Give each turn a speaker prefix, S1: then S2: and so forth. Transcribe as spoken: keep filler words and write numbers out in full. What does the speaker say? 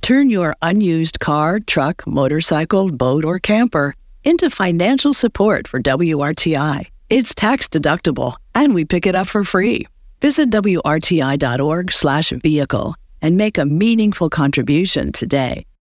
S1: Turn your unused car, truck, motorcycle, boat, or camper into financial support for W R T I. It's tax deductible, and we pick it up for free. Visit W R T I dot org slash vehicle and make a meaningful contribution today.